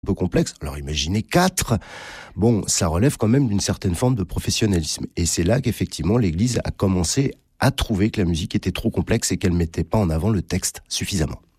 un peu complexe. Alors imaginez 4, bon, ça relève quand même d'une certaine forme de professionnalisme. Et c'est là qu'effectivement l'Église a commencé à trouver que la musique était trop complexe et qu'elle mettait pas en avant le texte suffisamment.